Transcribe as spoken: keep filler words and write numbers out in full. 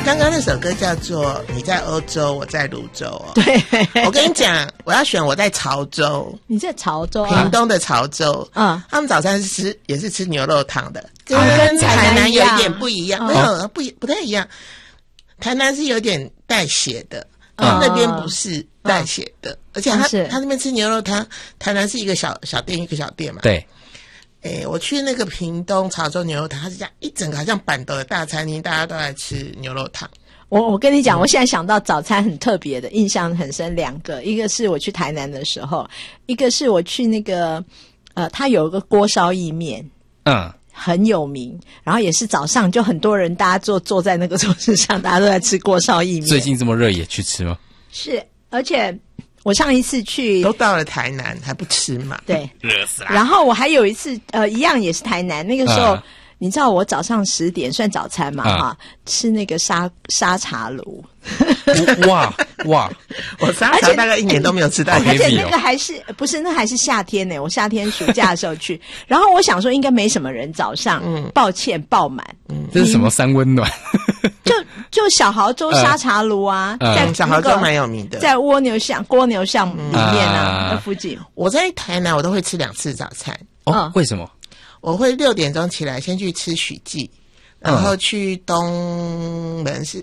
刚刚那首歌叫做《你在欧洲，我在泸州》哦。 对， 我跟你讲，我要选我在潮州。 你在潮州啊？ 屏东的潮州， 嗯， 他们早餐是吃也是吃牛肉汤的， 跟跟台台南有南一样一点不一样， 嗯没有不不太一样。台南是有点带血的， 嗯那边不是带血的，而且他是他那边吃牛肉汤，台南是一个小小店一个小店嘛。 对， 诶，我去那个屏东潮州牛肉汤，它是这样一整个好像板斗的大餐厅，大家都来吃牛肉汤。 我我跟你讲，我现在想到早餐很特别的，印象很深两个，一个是我去台南的时候，一个是我去那个呃，它有一个锅烧意面， 嗯， 很有名，然后也是早上就很多人，大家坐坐在那个桌子上，大家都在吃锅烧意面。 最近这么热也去吃吗？ 是，而且我上一次去都到了台南还不吃嘛？ 对， 热死啦！ 然后我还有一次呃，一样也是台南，那个时候。 啊你知道我早上十点算早餐嘛？哈、 啊， 吃那个沙沙茶炉， 哇哇， 我沙茶大概一年都没有吃到而且一次。 而且那个还是不是那还是夏天呢？我夏天暑假的时候去，然后我想说应该没什么人，早上，嗯，抱歉爆满， 这是什么三温暖？ 就就小豪州沙茶炉啊， 嗯在、 嗯，小豪州蛮有名的， 在蜗牛巷蜗牛巷里面啊， 啊那附近。 我在台南我都会吃两次早餐， 哦嗯， 为什么？ 我会六点钟起来先去吃许记，然后去东门是